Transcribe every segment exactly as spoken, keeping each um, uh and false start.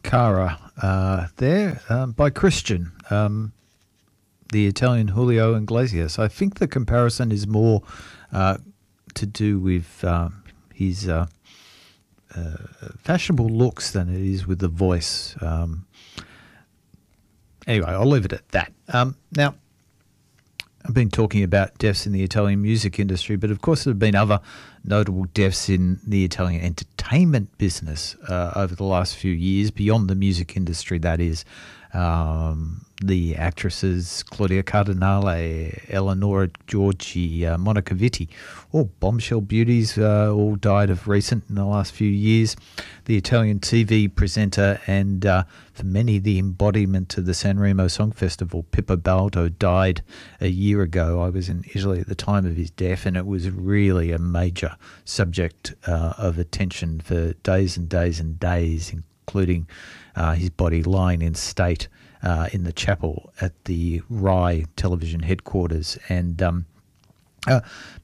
Cara uh, there um, by Christian, um, the Italian Julio Iglesias. I think the comparison is more uh, to do with um, his uh, uh, fashionable looks than it is with the voice. Um, anyway, I'll leave it at that. Um, now, I've been talking about deaths in the Italian music industry, but of course there have been other notable deaths in the Italian entertainment business uh, over the last few years, beyond the music industry, that is. Um, the actresses Claudia Cardinale, Eleonora Giorgi, uh, Monica Vitti, all bombshell beauties, uh, all died of recent in the last few years. The Italian T V presenter and uh, for many the embodiment of the Sanremo Song Festival, Pippo Baudo, died a year ago. I was in Italy at the time of his death, and it was really a major subject uh, of attention for days and days and days, including uh, his body lying in state uh, in the chapel at the Rai television headquarters. And um, uh,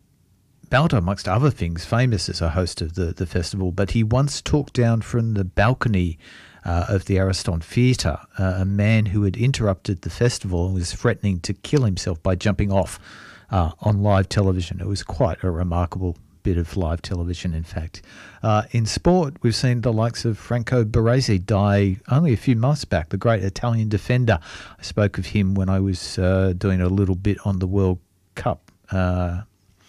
Baudo, amongst other things, famous as a host of the, the festival, but he once talked down from the balcony uh, of the Ariston Theatre uh, a man who had interrupted the festival and was threatening to kill himself by jumping off uh, on live television. It was quite a remarkable bit of live television, in fact. Uh, in sport, we've seen the likes of Franco Baresi die only a few months back, the great Italian defender. I spoke of him when I was uh, doing a little bit on the World Cup. Uh,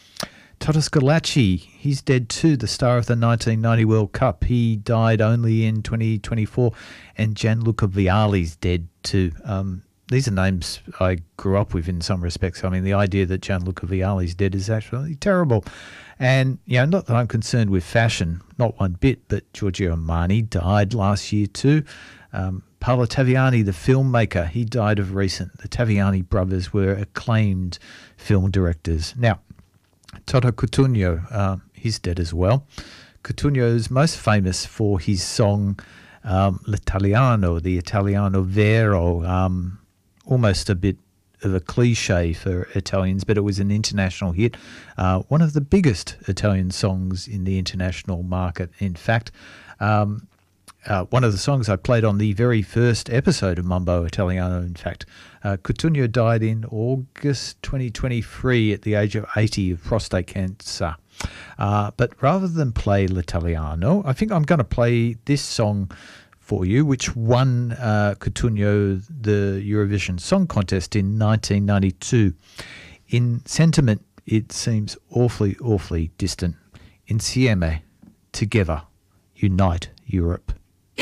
Toto Schillaci, he's dead too, the star of the nineteen ninety World Cup. He died only in twenty twenty-four. And Gianluca Vialli's dead too. Um, these are names I grew up with in some respects. I mean, the idea that Gianluca Vialli's dead is actually terrible. And, you know, not that I'm concerned with fashion, not one bit, but Giorgio Armani died last year too. Um, Paolo Taviani, the filmmaker, he died of recent. The Taviani brothers were acclaimed film directors. Now, Toto Cutugno, uh, he's dead as well. Cutugno is most famous for his song um, L'Italiano, the Italiano Vero, um, almost a bit of a cliche for Italians, but it was an international hit. Uh, one of the biggest Italian songs in the international market, in fact. Um, uh, one of the songs I played on the very first episode of Mambo Italiano, in fact. Uh, Cutugno died in August twenty twenty-three at the age of eighty of prostate cancer. Uh, but rather than play L'Italiano, I think I'm going to play this song for you, which won uh, Cutugno the Eurovision Song Contest in nineteen ninety-two. In sentiment, it seems awfully, awfully distant. Insieme, together, unite Europe.